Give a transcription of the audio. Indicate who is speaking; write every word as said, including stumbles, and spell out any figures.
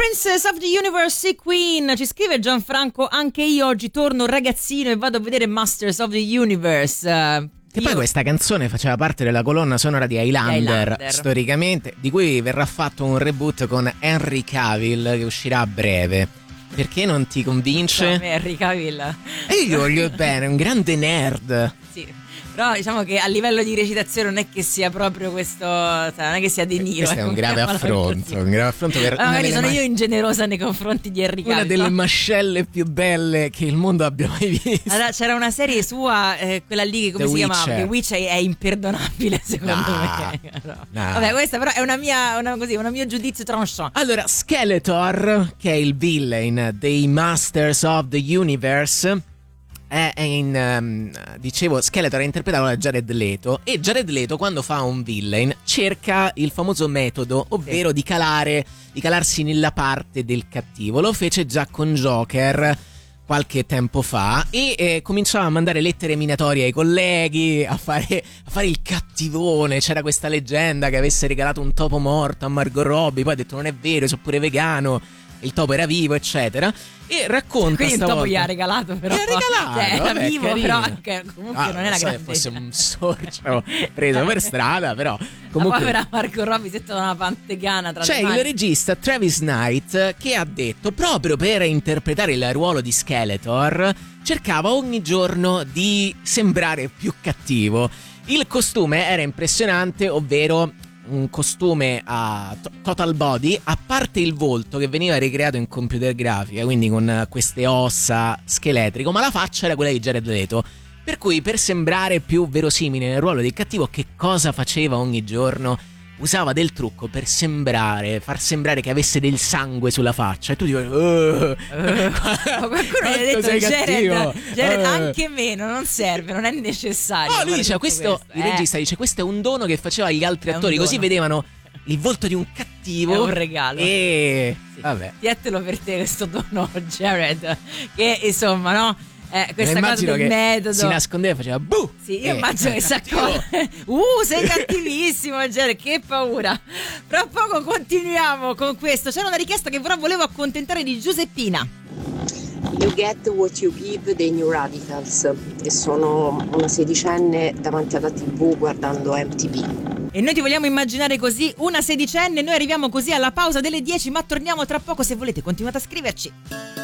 Speaker 1: Princess of the Universe Queen, ci scrive Gianfranco, anche io oggi torno ragazzino e vado a vedere Masters of the Universe. Uh,
Speaker 2: Che
Speaker 1: io...
Speaker 2: poi questa canzone faceva parte della colonna sonora di Highlander,
Speaker 1: Highlander,
Speaker 2: storicamente, di cui verrà fatto un reboot con Henry Cavill che uscirà a breve. Perché non ti convince?
Speaker 1: No, Henry Cavill.
Speaker 2: E io voglio bene, è un grande nerd.
Speaker 1: Sì. Però diciamo che a livello di recitazione non è che sia proprio questo, cioè, non è che sia De Niro.
Speaker 2: Questo è un grave affronto, un grave affronto per
Speaker 1: ma magari sono
Speaker 2: ma-
Speaker 1: io ingenerosa nei confronti di Henry Cavill.
Speaker 2: Una delle
Speaker 1: no?
Speaker 2: mascelle più belle che il mondo abbia mai visto.
Speaker 1: Allora, c'era una serie sua, eh, quella lì, come
Speaker 2: The
Speaker 1: si
Speaker 2: Witcher.
Speaker 1: chiamava? The Witcher è imperdonabile secondo
Speaker 2: No,
Speaker 1: me. No.
Speaker 2: no.
Speaker 1: Vabbè, questa però è una mia, una, così, un mio giudizio tranchant.
Speaker 2: Allora, Skeletor, che è il villain dei Masters of the Universe, è in, um, dicevo, Skeletor è interpretato da Jared Leto, e Jared Leto quando fa un villain cerca il famoso metodo, ovvero sì. di calare, di calarsi nella parte del cattivo. Lo fece già con Joker qualche tempo fa e eh, cominciava a mandare lettere minatorie ai colleghi, a fare, a fare il cattivone. C'era questa leggenda che avesse regalato un topo morto a Margot Robbie, poi ha detto non è vero, sono pure vegano, il topo era vivo, eccetera. E racconta
Speaker 1: quindi il topo
Speaker 2: volta...
Speaker 1: gli ha regalato, però
Speaker 2: gli ha regalato,
Speaker 1: cioè, era
Speaker 2: vabbè,
Speaker 1: vivo,
Speaker 2: carino.
Speaker 1: però anche, comunque
Speaker 2: ah,
Speaker 1: non era
Speaker 2: so
Speaker 1: grande.
Speaker 2: fosse un sorcio preso per strada, però
Speaker 1: comunque
Speaker 2: comunque
Speaker 1: la povera Margot Robbie si è stata una pantegana tra
Speaker 2: c'è
Speaker 1: le mani.
Speaker 2: il regista Travis Knight che ha detto, proprio per interpretare il ruolo di Skeletor, cercava ogni giorno di sembrare più cattivo. Il costume era impressionante, ovvero un costume a to- total body, a parte il volto che veniva ricreato in computer grafica, quindi con queste ossa scheletrico, ma la faccia era quella di Jared Leto. Per cui, per sembrare più verosimile nel ruolo del cattivo, che cosa faceva ogni giorno? Usava del trucco per sembrare, far sembrare che avesse del sangue sulla faccia. E tu dici, uh, uh,
Speaker 1: ma qualcuno gli ha detto Jared, Jared uh. anche meno, non serve, non è necessario.
Speaker 2: No, lui dice, questo,
Speaker 1: questo,
Speaker 2: il
Speaker 1: eh.
Speaker 2: regista dice, questo è un dono che faceva agli altri
Speaker 1: è
Speaker 2: attori, così vedevano il volto di un cattivo.
Speaker 1: È un regalo.
Speaker 2: E
Speaker 1: sì.
Speaker 2: vabbè.
Speaker 1: Tientelo per te questo dono, Jared, che insomma, no? Eh, questa
Speaker 2: Ma
Speaker 1: cosa del
Speaker 2: che
Speaker 1: metodo
Speaker 2: si nascondeva e faceva buh.
Speaker 1: sì, io
Speaker 2: eh,
Speaker 1: immagino che si accorge. Uh, sei cattivissimo, Jared, che paura. Fra poco continuiamo con questo. C'era una richiesta che però volevo accontentare di Giuseppina.
Speaker 3: You Get What You Give dei New Radicals, e sono una sedicenne davanti alla tivù guardando M T V.
Speaker 1: E noi ti vogliamo immaginare così, una sedicenne. Noi arriviamo così alla pausa delle dieci, ma torniamo tra poco. Se volete continuate a scriverci.